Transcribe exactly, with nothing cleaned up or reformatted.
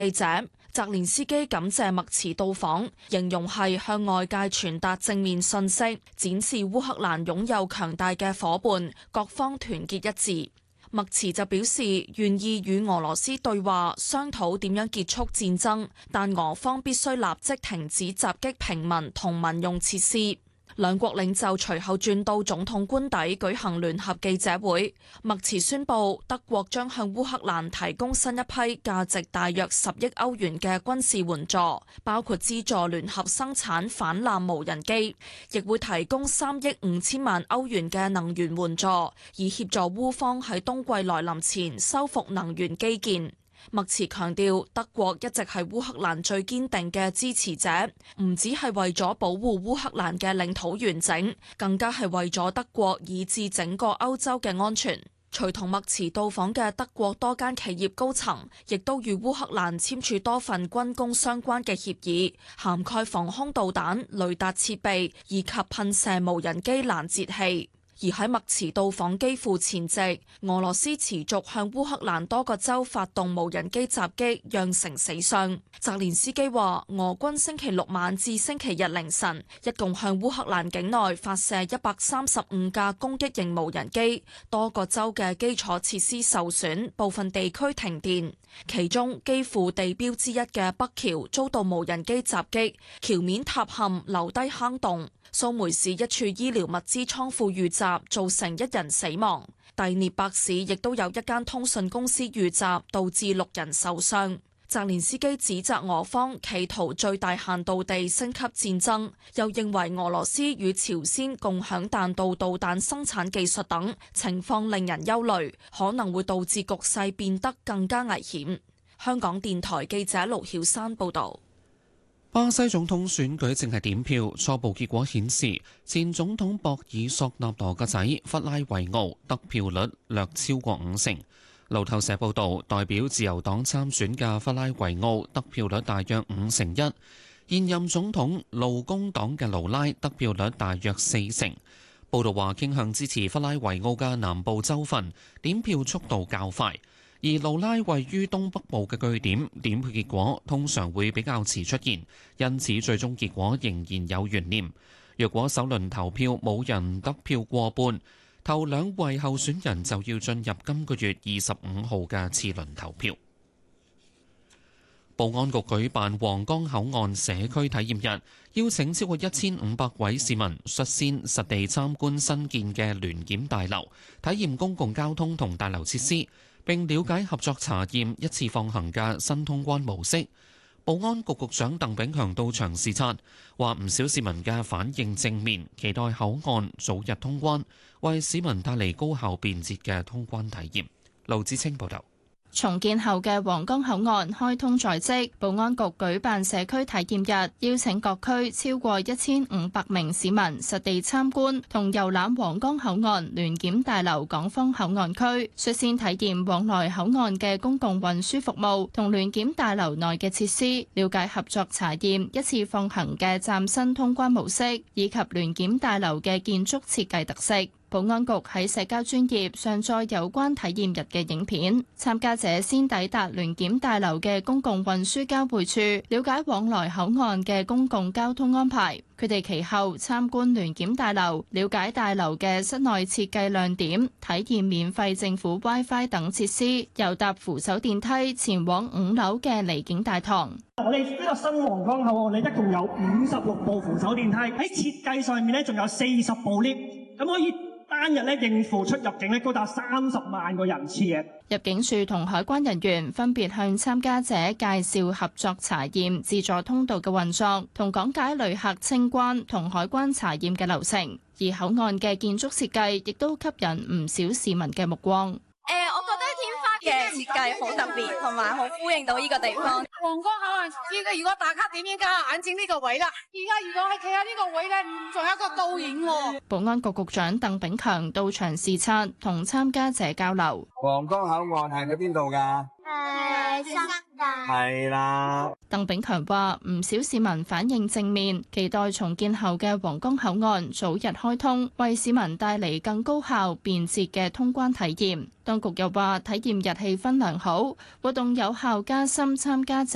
記者。澤連斯基感謝麥茨到訪，形容係向外界傳達正面信息，展示烏克蘭擁有強大嘅夥伴，各方團結一致。麥茨就表示願意與俄羅斯對話，商討點樣結束戰爭，但俄方必須立即停止襲擊平民同民用設施。兩國領袖隨後轉到總統官邸舉行聯合記者會。麥茨宣布德國將向烏克蘭提供新一批價值大約十億歐元嘅軍事援助，包括資助聯合生產反艦無人機，亦會提供三億五千萬歐元嘅能源援助，以協助烏方喺冬季來臨前修復能源基建。麥茨強調，德國一直係烏克蘭最堅定嘅支持者，唔只係為咗保護烏克蘭嘅領土完整，更加係為咗德國以至整個歐洲嘅安全。隨同麥茨到訪嘅德國多間企業高層，亦都與烏克蘭簽署多份軍工相關嘅協議，涵蓋防空導彈、雷達設備以及噴射無人機攔截器。而喺麥茨到訪基輔前夕，俄羅斯持續向烏克蘭多個州發動無人機襲擊，釀成死傷。澤連斯基話，俄軍星期六晚至星期日凌晨，一共向烏克蘭境內發射一百三十五架攻擊型無人機，多個州嘅基礎設施受損，部分地區停電。其中基輔地標之一嘅北橋遭到無人機襲擊，橋面塌陷，留低坑洞。蘇梅市一處醫療物資倉庫遇襲，造成一人死亡。第聶伯市亦都有一間通訊公司遇襲，導致六人受傷。澤連斯基指責俄方企圖最大限度地升級戰爭，又認為俄羅斯與朝鮮共享彈道導彈生產技術等情況令人憂慮，可能會導致局勢變得更加危險。香港電台記者盧曉山報導。 巴西總統選舉正係點票，初步結果顯示，前總統博爾索納羅嘅仔弗拉維奧得票率略超過五成。路透社報導，代表自由黨參選嘅弗拉維奧得票率大約五成一，現任總統勞工黨嘅盧拉得票率大約四成。報導話傾向支持弗拉維奧嘅南部州份，點票速度較快。而盧拉位於東北部嘅據點，點票結果通常會比較遲出現，因此最終結果仍然有懸念。若果首輪投票冇人得票過半，頭兩位候選人就要進入今個月二十五號嘅次輪投票。保安局舉辦皇崗口岸社區體驗日，邀請超過一千五百位市民率先實地參觀新建嘅聯檢大樓，體驗公共交通同大樓設施，並了解合作查驗一次放行嘅新通關模式。保安局局長鄧炳強到場視察，話唔少市民嘅反應正面，期待口岸早日通關，為市民帶嚟高效便捷嘅通關體驗。盧志清報道。 重建後嘅皇崗口岸開通在即，保安局舉辦社區體驗日，邀請各區超過一千五百名市民實地參觀同遊覽皇崗口岸聯檢大樓港方口岸區，率先體驗往來口岸嘅公共運輸服務同聯檢大樓內嘅設施，了解合作查驗一次放行嘅嶄新通關模式，以及聯檢大樓嘅建築設計特色。保安局喺社交專頁上載有關體驗日嘅影片，參加者先抵達聯檢大樓嘅公共運輸交匯處，了解往來口岸嘅公共交通安排。佢哋其後參觀聯檢大樓，了解大樓嘅室內設計亮點，體驗免費政府 WiFi 等設施，又搭扶手電梯前往五樓嘅離境大堂。 我哋呢個新皇崗口岸，我哋一共有五十六部扶手電梯，喺設計上面咧仲有四十部 lift， 咁可以單日咧應付出入境咧高達三十萬個人次嘅。 入境處同海關人員分別向參加者介紹合作查驗自助通道嘅運作，同講解旅客清關同海關查驗嘅流程。而口岸嘅建築設計亦都吸引唔少市民嘅目光。 誒、呃，我覺得天花嘅設計好特別，同埋好呼應到呢個地方。 皇崗口岸依家如果打卡點應該係眼睛呢個位啦。而家如果係企喺呢個位咧，仲有一個倒影喎。 保安局局長鄧炳強到場視察，同參加者交流。 皇崗口岸係喺邊度㗎？ 誒，新界係啦。 鄧炳強話：唔少市民反應正面，期待重建後嘅皇崗口岸早日開通，為市民帶嚟更高效便捷嘅通關體驗。當局又話體驗日氣氛良好，活動有效加深參加者